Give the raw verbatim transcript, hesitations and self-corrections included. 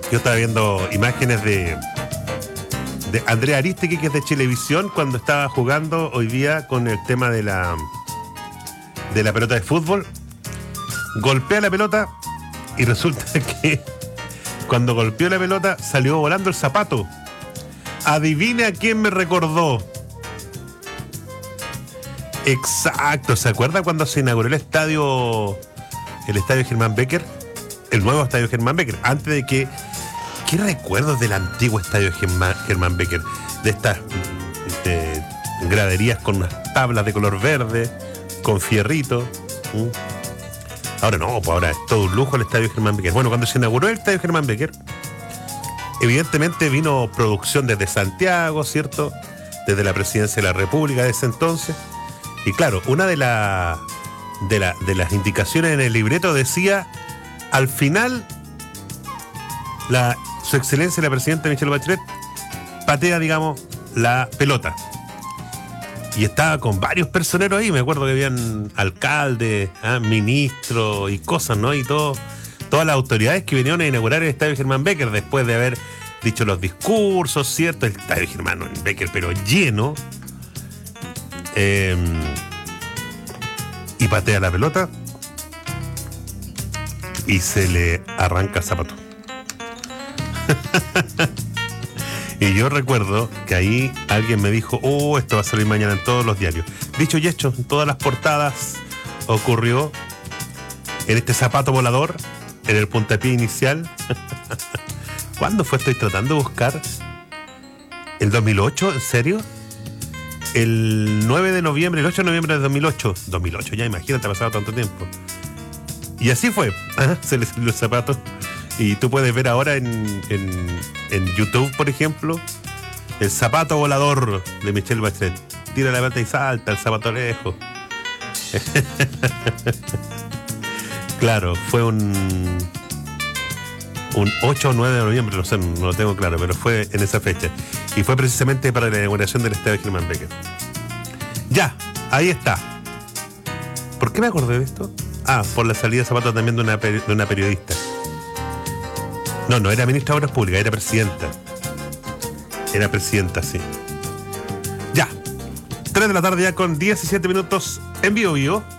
Yo estaba viendo imágenes de, de Andrea Aristegui, que es de Chilevisión, cuando estaba jugando hoy día con el tema de la, de la pelota de fútbol. Golpea la pelota y resulta que cuando golpeó la pelota salió volando el zapato. Adivine a quién me recordó. Exacto, ¿se acuerda cuando se inauguró el estadio, el estadio Germán Becker? El nuevo estadio Germán Becker, antes de que... ¿Qué recuerdos del antiguo estadio Germán, Germán Becker? De estas eh, graderías con unas tablas de color verde, con fierrito. ¿Mm? Ahora no, pues ahora es todo un lujo el estadio Germán Becker. Bueno, cuando se inauguró el estadio Germán Becker, evidentemente vino producción desde Santiago, ¿cierto? Desde la presidencia de la República de ese entonces. Y claro, una de, la, de, la, de las indicaciones en el libreto decía, al final, la, su excelencia la presidenta Michelle Bachelet patea, digamos, la pelota. Y estaba con varios personeros ahí, me acuerdo que habían alcaldes, ¿eh? ministros y cosas, ¿no? Y todo, todas las autoridades que vinieron a inaugurar el estadio Germán Becker después de haber dicho los discursos, ¿cierto? El estadio Germán Becker, pero lleno. Eh, y patea la pelota y se le arranca el zapato. Y yo recuerdo que ahí alguien me dijo, oh, esto va a salir mañana en todos los diarios. Dicho y hecho, en todas las portadas ocurrió en este zapato volador, en el puntapié inicial. ¿Cuándo fue? Estoy tratando de buscar. ¿El dos mil ocho? ¿En serio? El nueve de noviembre, el ocho de noviembre de dos mil ocho. dos mil ocho, ya imagínate, ha pasado tanto tiempo. Y así fue. Ajá, se le salió el zapato. Y tú puedes ver ahora en, en, en YouTube, por ejemplo, el zapato volador de Michelle Bachelet. Tira la pelota y salta el zapato lejos. Claro, fue un un ocho o nueve de noviembre, no sé, no lo tengo claro, pero fue en esa fecha. Y fue precisamente para la inauguración del estadio Germán Becker. Ya, ahí está. ¿Por qué me acordé de esto? Ah, por la salida de zapatos también de una, de una periodista. No, no era ministra de Obras Públicas, era presidenta. Era presidenta, sí. Ya. tres de la tarde ya con diecisiete minutos en Vivo Vivo.